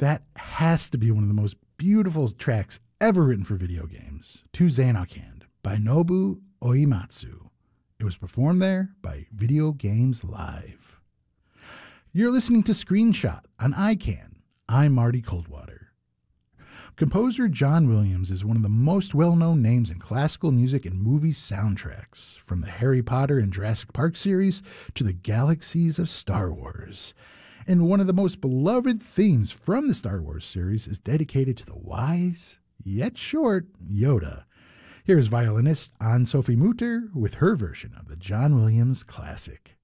That has to be one of the most beautiful tracks ever written for video games, To Xanarkand by Nobu Uematsu. It was performed there by Video Games Live. You're listening to Screenshot on iCan. I'm Marty Coldwater. Composer John Williams is one of the most well-known names in classical music and movie soundtracks, from the Harry Potter and Jurassic Park series to the galaxies of Star Wars. And one of the most beloved themes from the Star Wars series is dedicated to the wise, yet short, Yoda. Here's violinist Anne-Sophie Mutter with her version of the John Williams classic.